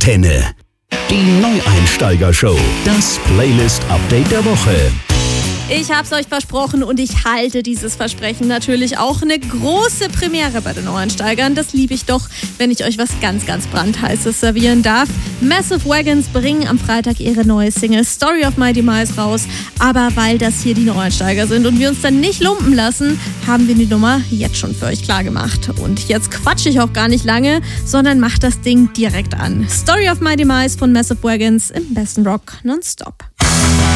Antenne. Die Neueinsteiger-Show. Das Playlist-Update der Woche. Ich hab's euch versprochen und ich halte dieses Versprechen natürlich auch. Eine große Premiere bei den Neueinsteigern. Das liebe ich doch, wenn ich euch was ganz, ganz brandheißes servieren darf. Massive Wagons bringen am Freitag ihre neue Single Story of My Demise raus. Aber weil das hier die Neueinsteiger sind und wir uns dann nicht lumpen lassen, haben wir die Nummer jetzt schon für euch klar gemacht. Und jetzt quatsche ich auch gar nicht lange, sondern mach das Ding direkt an. Story of My Demise von Massive Wagons im besten Rock nonstop.